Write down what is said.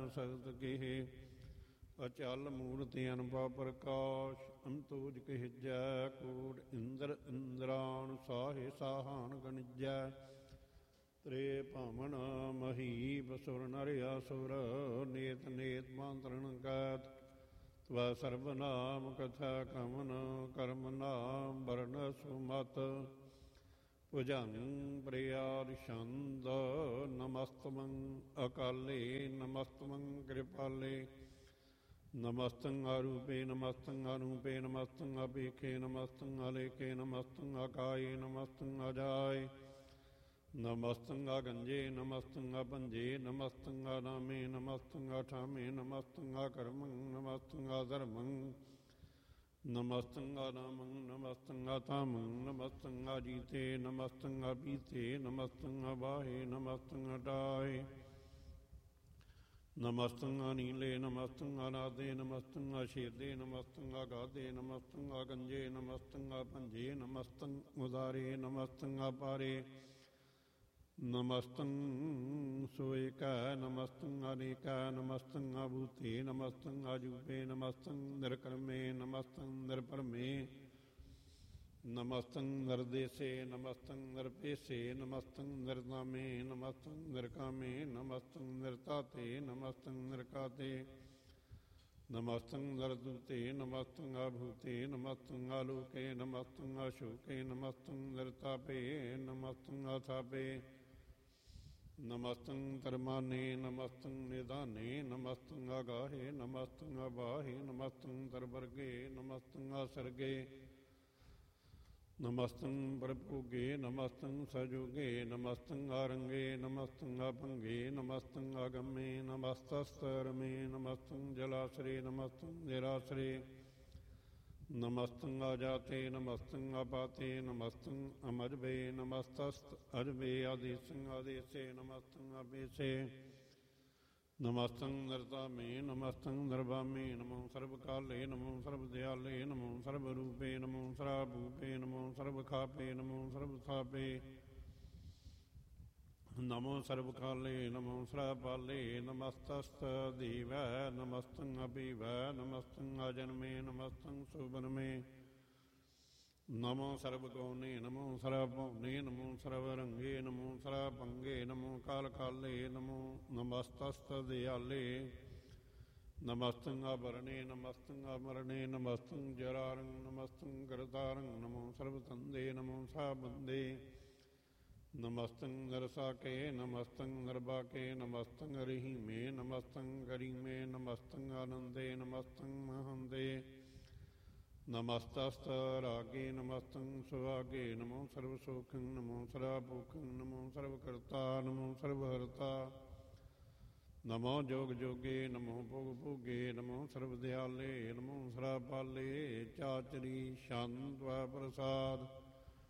ਸਗਤ ਕੇਹੇ। ਅਚਲ ਮੂਰਤਿ ਅਨੁਭਵ ਪ੍ਰਕਾਸ਼, ਅੰਤੋਜ ਕਹਿਜੈ ਕੋਟ ਇੰਦਰ ਇੰਦਰਾਣ, ਸਾਹੇ ਸਾਹਾਨ ਗਣਿਜੈ। ਤ੍ਰੇ ਭਾਵਨ ਮਹੀਪ ਸੁਰ ਨਰ ਅਸੁਰ, ਨੇਤ ਨੇਤ ਮੰਤਰਨ ਕੈਤ। ਤਵੈ ਸਰਬ ਨਾਮ ਕਥਾ ਕਮਨ, ਕਰਮ ਨਾਮ ਵਰਨ ਸੁਮਤ। ਭੁਜੰਗ ਪ੍ਰਿਆਦ ਛੰਦ, ਨਮਸਤਮੰ ਅਕਾਲੇ ਨਮਸਤਮੰ ਕਿਰਪਾਲੇ। ਨਮਸਤੰ ਆਰੂਪੇ ਨਮਸਤੰ ਅਨੂਪੇ, ਨਮਸਤੰ ਅਪੇਖੇ ਨਮਸਤੰ ਅਲੇਖੇ, ਨਮਸਤੰ ਅਕਾਏ ਨਮਸਤੰ ਅਜਾਏ। ਨਮਸਤੰ ਅਗੰਜੇ ਨਮਸਤੰ ਅਭੰਜੇ, ਨਮਸਤੰ ਅਨਾਮੇ ਨਮਸਤੰ ਅਠਾਮੇ, ਨਮਸਤੰ ਅਕਰਮੰ ਨਮਸਤੰ ਅਧਰਮੰ। ਨਮਸਤੰ ਅਨਾਮੰ ਨਮਸਤੰ ਅਤਾਮੰ, ਨਮਸਤੰ ਅਜੀਤੇ ਨਮਸਤੰ ਅਪੀਤੇ, ਨਮਸਤੰ ਅਬਾਹੇ ਨਮਸਤੰ ਅਟਾਏ। ਨਮਸਤੰ ਅਨੀਲੇ ਨਮਸਤੰ ਅਨਾਦੇ, ਨਮਸਤੰ ਅਛੇਦੇ ਨਮਸਤੰ ਅਗਾਧੇ, ਨਮਸਤੰ ਅਗੰਜੇ ਨਮਸਤੰ ਅਭੰਜੇ, ਨਮਸਤੰ ਉਦਾਰੇ ਨਮਸਤੰ ਅਪਾਰੇ। ਨਮਸਤੰ ਸੋਇਕੈ ਨਮਸਤੰ ਅਨੇਕੈ, ਨਮਸਤੰ ਅਭੂਤੇ ਨਮਸਤੰ ਅਜੂਪੇ, ਨਮਸਤੰ ਨਿਰਕਰਮੇ ਨਮਸਤੰ ਨਿਰਪਰਮੇ। ਨਮਸਤੰ ਨਿਰਦੇਸੇ ਨਮਸਤੰ ਨਿਰਪੇਸੇ, ਨਮਸਤੰ ਨਿਰਨਾਮੇ ਨਮਸਤੰ ਨਿਰਕਾਮੇ, ਨਮਸਤੰ ਨਿਰਤਾਤੇ ਨਮਸਤੰ ਨਿਰਕਾਤੇ। ਨਮਸਤੰ ਨਿਰਦੂਤੇ ਨਮਸਤੰ ਅਭੂਤੇ, ਨਮਸਤੰ ਆਲੋਕੇ ਨਮਸਤੰ ਅਸ਼ੋਕੇ, ਨਮਸਤੰ ਨਿਰਤਾਪੇ ਨਮਸਤੰ ਅਥਾਪੇ। ਨਮਸਤੰ ਤਰਮਾਨੇ ਨਮਸਤੰ ਨਿਧਾਨੇ, ਨਮਸਤੰ ਅਗਾਹੇ ਨਮਸਤੰ ਅਬਾਹੇ, ਨਮਸਤੰ ਤਰਵਰਗੇ ਨਮਸਤੰ ਅਸਰਗੇ। ਨਮਸਤੰ ਪਰਭੋਗੇ ਨਮਸਤੰ ਸਜੋਗੇ, ਨਮਸਤੰ ਆਰੰਗੇ ਨਮਸਤੰ ਅਭੰਗੇ, ਨਮਸਤੰ ਅਗੰਮੇ ਨਮਸਤਸਤਰਮੇ, ਨਮਸਤੰ ਜਲਾਸਰੇ ਨਮਸਤੰ ਨਿਰਾਸਰੇ। ਨਮਸਤੰ ਆਜਾਤੇ ਨਮਸਤੰ ਆਪਾਤੇ, ਨਮਸਤੰ ਅਮਜਬੇ ਨਮਸਤਸਤ ਅਜਬੇ। ਆਦੇਸੰ ਆਦੇਸੇ ਨਮਸਤੰ ਅਬੇਸੇ। ਨਮਸਤੰ ਨਿਰਤਾਮੇ ਨਮਸਤੰ ਨਿਰਵਾਮੇ, ਨਮੋ ਸਰਬ ਕਾਲੇ ਨਮੋ ਸਰਬ ਦਿਆਲੇ, ਨਮੋ ਸਰਬ ਰੂਪੇ ਨਮੋ ਸਰਾਭੂਪੇ, ਨਮੋ ਸਰਬ ਖਾਪੇ ਨਮੋ ਸਰਬ ਥਾਪੇ। ਨਮੋ ਸਰਬ ਕਾਲੇ ਨਮੋ ਸਰਾਪਾਲੇ, ਨਮਸਤਸਤ ਦੀਵੈ ਨਮਸਤੰ ਅਪੀਵੈ, ਨਮਸਤੰ ਅਜਨਮੇ ਨਮਸਤੰ ਸੁਬਨਮੇ। ਨਮੋ ਸਰਬ ਗੌਨੇ ਨਮੋ ਸਰਬ ਭੌਨੇ, ਨਮੋ ਸਰਬ ਰੰਗੇ ਨਮੋ ਸਰਬ ਭੰਗੇ, ਨਮੋ ਕਾਲ ਕਾਲੇ ਨਮੋ ਨਮਸਤਸਤ ਦਿਆਲੇ। ਨਮਸਤੰ ਆਭਰਣੇ ਨਮਸਤੰ ਅਮਰਣੇ, ਨਮਸਤੰ ਜਰਾਰੰ ਨਮਸਤੰ ਕਰਤਾਰੰ, ਨਮੋ ਸਰਬ ਤੰਦੇ ਨਮੋ ਸਾਬੰਦੇ। ਨਮਸਤੰ ਨਰਸਾਕੇ ਨਮਸਤੰ ਨਰਬਾਕੇ, ਨਮਸਤੰ ਰਹੀਮੇ ਨਮਸਤੰ ਗਰੀਮੇ, ਨਮਸਤੰ ਆਨੰਦੇ ਨਮਸਤੰ ਮਹੰਦੇ। ਨਮਸਤਸਤ ਰਾਗੇ ਨਮਸਤੰ ਸੁਹਾਗੇ, ਨਮੋ ਸਰਬ ਸੋਖੰ ਨਮੋ ਸਰਬਭੂਖੰ, ਨਮੋ ਸਰਬ ਕਰਤਾ ਨਮੋ ਸਰਬ ਹਰਤਾ। ਨਮੋ ਜੋਗ ਜੋਗੇ ਨਮੋ ਭੋਗ ਭੋਗੇ, ਨਮੋ ਸਰਬ ਦਿਆਲੇ ਨਮੋ ਸਰਾਪਾਲੇ। ਚਾਚਰੀ ਛੰਦ ਪ੍ਰਸਾਦ।